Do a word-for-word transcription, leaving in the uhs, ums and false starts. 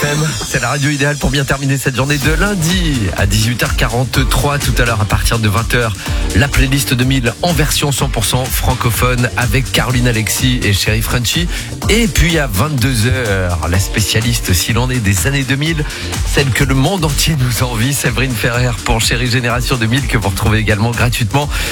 F M, c'est la radio idéale pour bien terminer cette journée de lundi à dix-huit heures quarante-trois. Tout à l'heure à partir de vingt heures, la playlist deux mille en version cent pour cent francophone avec Caroline Alexis et Chéri Frenchy. Et puis à vingt-deux heures, la spécialiste s'il en est des années deux mille, celle que le monde entier nous envie, Séverine Ferrer pour Chéri Génération deux mille, que vous retrouvez également gratuitement